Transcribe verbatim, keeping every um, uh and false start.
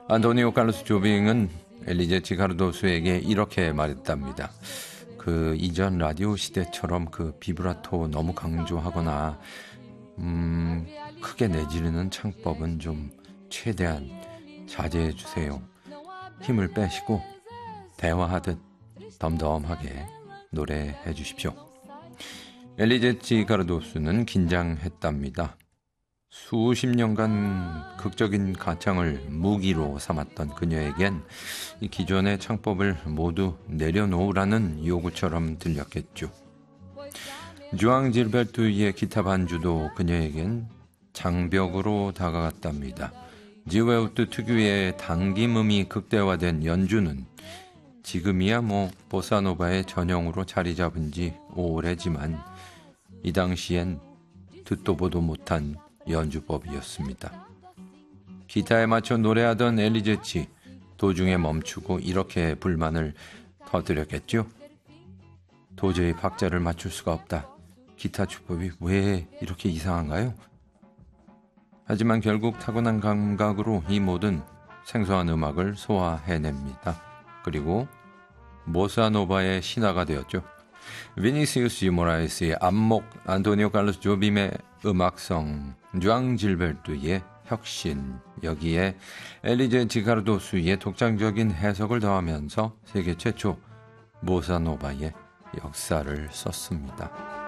안토니오 칼로스 조빙은 엘리제치 카르도소에게 이렇게 말했답니다. 그 이전 라디오 시대처럼 그 비브라토 너무 강조하거나 음, 크게 내지르는 창법은 좀 최대한 자제해 주세요. 힘을 빼시고 대화하듯 덤덤하게 노래해 주십시오. 엘리제치 카르도소는 긴장했답니다. 수십 년간 극적인 가창을 무기로 삼았던 그녀에겐 이 기존의 창법을 모두 내려놓으라는 요구처럼 들렸겠죠. 주앙 질베르투의 기타 반주도 그녀에겐 장벽으로 다가갔답니다. 지웨우트 특유의 당김음이 극대화된 연주는 지금이야 뭐 보사노바의 전형으로 자리 잡은 지 오래지만 이 당시엔 듣도 보도 못한 연주법이었습니다. 기타에 맞춰 노래하던 엘리제치, 도중에 멈추고 이렇게 불만을 터뜨렸겠죠. 도저히 박자를 맞출 수가 없다. 기타 주법이 왜 이렇게 이상한가요? 하지만 결국 타고난 감각으로 이 모든 생소한 음악을 소화해냅니다. 그리고 보사노바의 신화가 되었죠. 비니시우스 유모라이스의 안목, 안토니오 칼로스 조빔의 음악성, 주앙 질베르투의 혁신, 여기에 엘리제치 카르도소의 독창적인 해석을 더하면서 세계 최초 보사노바의 역사를 썼습니다.